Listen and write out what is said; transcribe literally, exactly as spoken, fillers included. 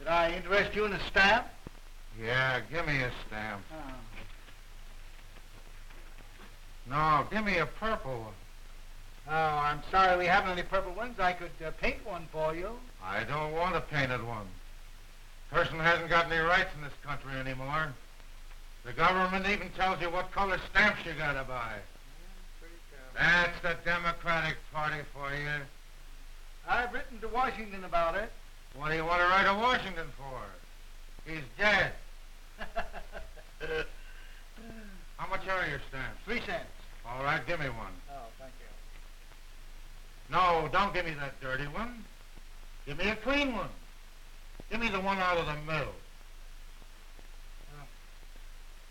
Did I interest you in a stamp? Yeah, give me a stamp. Oh. No, give me a purple one. Oh, I'm sorry we haven't any purple ones. I could uh, paint one for you. I don't want a painted one. Person hasn't got any rights in this country anymore. The government even tells you what color stamps you gotta buy. That's the Democratic Party for you. I've written to Washington about it. What do you want to write to Washington for? He's dead. How much are your stamps? Three cents. All right, give me one. Oh, thank you. No, don't give me that dirty one. Give me a clean one. Give me the one out of the middle.